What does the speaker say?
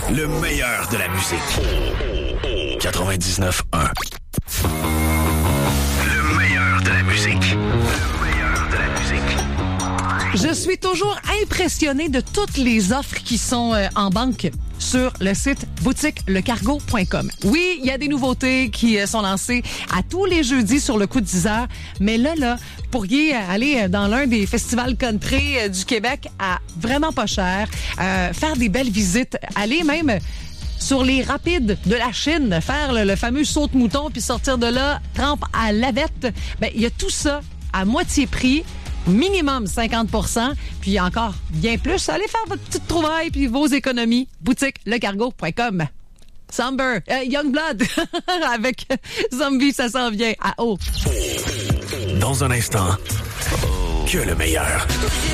Le meilleur de la musique. 99.1. Le meilleur de la musique. Le meilleur de la musique. Je suis toujours impressionnée de toutes les offres qui sont en banque sur le site boutiquelecargo.com. Oui, il y a des nouveautés qui sont lancées à tous les jeudis sur le coup de 10 heures, mais là, vous pourriez aller dans l'un des festivals country du Québec à vraiment pas cher, faire des belles visites, aller même sur les rapides de la Chine, faire le fameux saut de mouton puis sortir de là, trempe à lavette. Ben, il y a tout ça à moitié prix. Minimum 50%, puis encore bien plus. Allez faire votre petite trouvaille puis vos économies. Boutiquelecargo.com. Somber, Youngblood avec Zombie, ça s'en vient à haut. Dans un instant, que le meilleur.